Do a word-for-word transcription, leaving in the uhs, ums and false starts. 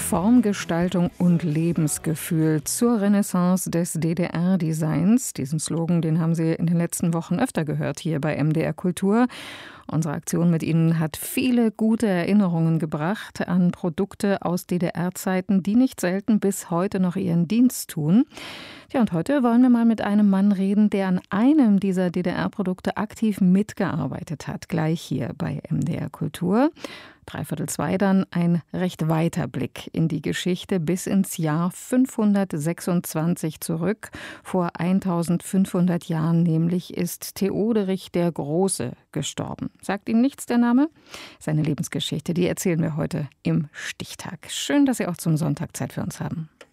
Formgestaltung und Lebensgefühl zur Renaissance des D D R-Designs. Diesen Slogan, den haben Sie in den letzten Wochen öfter gehört hier bei M D R Kultur. Unsere Aktion mit Ihnen hat viele gute Erinnerungen gebracht an Produkte aus D D R-Zeiten, die nicht selten bis heute noch ihren Dienst tun. Ja, und heute wollen wir mal mit einem Mann reden, der an einem dieser D D R-Produkte aktiv mitgearbeitet hat. Gleich hier bei M D R Kultur. Dreiviertel zwei dann ein recht weiter Blick in die Geschichte bis ins Jahr fünfhundertsechsundzwanzig zurück. Vor eintausendfünfhundert Jahren nämlich ist Theoderich der Große gestorben. Sagt Ihnen nichts der Name? Seine Lebensgeschichte, die erzählen wir heute im Stichtag. Schön, dass Sie auch zum Sonntag Zeit für uns haben.